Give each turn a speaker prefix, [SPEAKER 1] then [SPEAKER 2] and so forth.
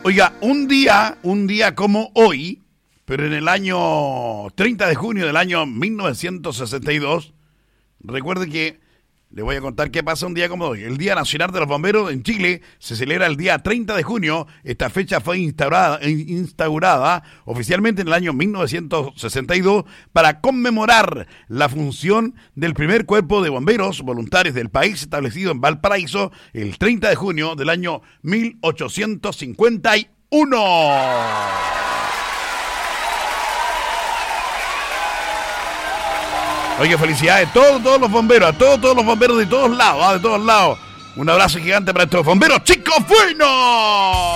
[SPEAKER 1] Oiga, un día como hoy, pero en el año 30 de junio del año 1962, recuerde que le voy a contar qué pasa un día como hoy. El Día Nacional de los Bomberos en Chile se celebra el día 30 de junio. Esta fecha fue instaurada oficialmente en el año 1962 para conmemorar la función del primer cuerpo de bomberos voluntarios del país establecido en Valparaíso el 30 de junio del año 1851. Oye, felicidades a todos los bomberos, a todos los bomberos de todos lados, de todos lados. Un abrazo gigante para estos bomberos, chicos buenos.